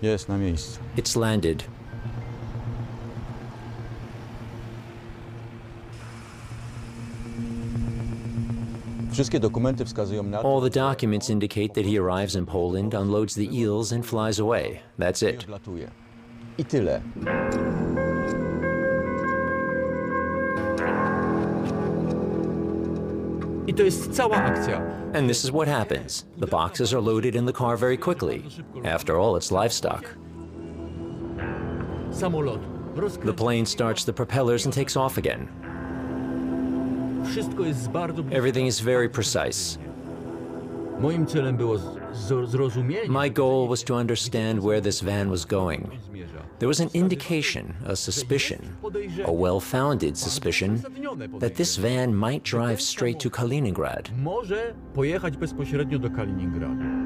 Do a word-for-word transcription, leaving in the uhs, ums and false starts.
Jest na miejscu. It's landed. Wszystkie dokumenty wskazują na to, All the documents indicate that he arrives in Poland, unloads the eels, and flies away. That's że it. odlatuje. I tyle. I to jest cała akcja. And this is what happens. The boxes are loaded in the car very quickly. After all, it's livestock. Samolot The rozkręca. plane starts the propellers and takes off again. Wszystko jest bardzo blisko. Everything is very precise. Moim celem było z- z- zrozumienie. My goal was to understand where this van was going. zmierza. There was an indication, a suspicion, a well-founded suspicion, that this van might drive straight to Kaliningrad. Może pojechać bezpośrednio do Kaliningradu.